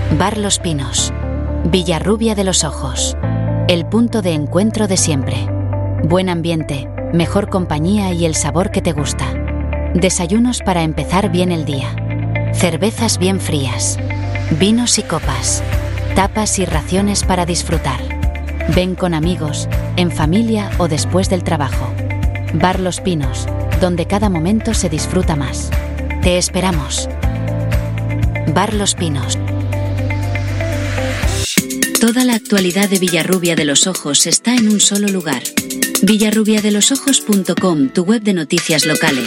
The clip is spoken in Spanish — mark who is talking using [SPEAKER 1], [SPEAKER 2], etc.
[SPEAKER 1] Bar Los Pinos, Villarrubia de los Ojos. El punto de encuentro de siempre. Buen ambiente, mejor compañía y el sabor que te gusta. Desayunos para empezar bien el día. Cervezas bien frías. Vinos y copas. Tapas y raciones para disfrutar. Ven con amigos, en familia o después del trabajo. Bar Los Pinos, donde cada momento se disfruta más. Te esperamos. Bar Los Pinos. Toda la actualidad de Villarrubia de los Ojos está en un solo lugar. villarrubiadelosojos.com, tu web de noticias locales.